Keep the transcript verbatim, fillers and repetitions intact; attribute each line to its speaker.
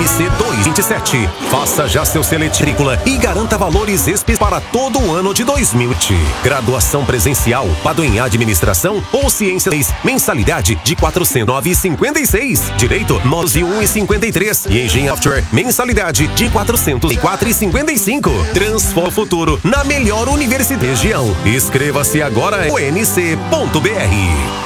Speaker 1: C dois mil e vinte e sete. Faça já seu seletrícula e garanta valores especiais para todo o ano de dois mil e vinte. Graduação presencial, padrão em administração ou ciências, mensalidade de quatrocentos e nove reais e cinquenta e seis centavos. Direito nove um e cinquenta e três e engenharia software, mensalidade de quatrocentos e quatro reais e cinquenta e cinco centavos. Transforma o futuro na melhor universidade da região. Inscreva-se agora em u n c ponto b r.